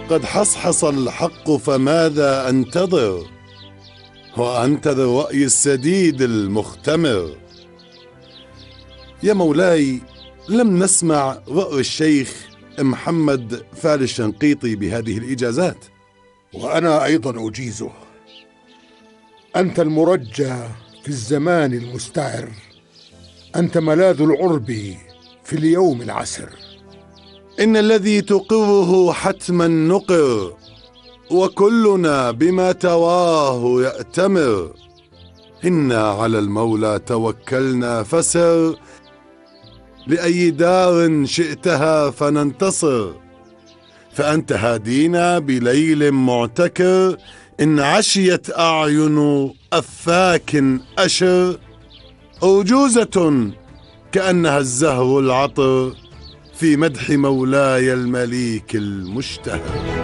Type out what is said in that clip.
قد حصحص الحق فماذا أنتظر، وأنتظر رأي السديد المختمر. يا مولاي، لم نسمع رأي الشيخ محمد فال الشنقيطي بهذه الإجازات. وأنا أيضا أجيزه. أنت المرجى في الزمان المستعر، أنت ملاذ العرب في اليوم العسر. إن الذي تقره حتما نقر، وكلنا بما تواه يأتمر. إنا على المولى توكلنا فسر، لأي دار شئتها فننتصر. فأنت هادينا بليل معتكر، إن عشيت أعين أفاك أشر. أرجوزة كأنها الزهر العطر، في مدح مولاي المليك المشتهر.